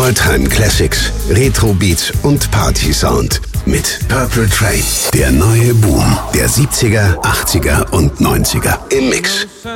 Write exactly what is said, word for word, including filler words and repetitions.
Alltime Classics, Retro Beats und Party Sound mit Purple Train. Der neue Boom der siebziger, achtziger und neunziger im Mix.